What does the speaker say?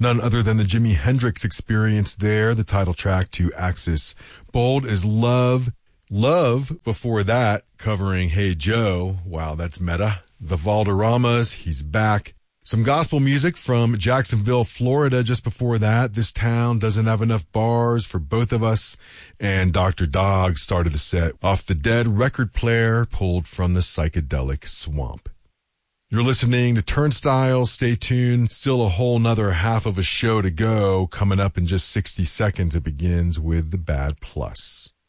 None other than the Jimi Hendrix Experience there, the title track to Axis. Bold as Love. Love, before that, covering Hey Joe. Wow, that's meta. The Valderramas, He's Back. Some gospel music from Jacksonville, Florida just before that. This Town Doesn't Have Enough Bars for Both of Us. And Dr. Dog started the set off the Dead record player pulled from the Psychedelic Swamp. You're listening to Turnstile. Stay tuned. Still a whole nother half of a show to go. Coming up in just 60 seconds, it begins with the Bad Plus.